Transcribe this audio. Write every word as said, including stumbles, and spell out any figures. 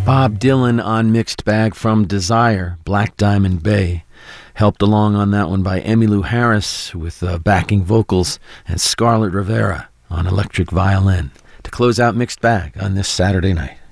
Bob Dylan on Mixed Bag from Desire, Black Diamond Bay. Helped along on that one by Emmylou Harris with uh, backing vocals and Scarlett Rivera on electric violin to close out Mixed Bag on this Saturday night.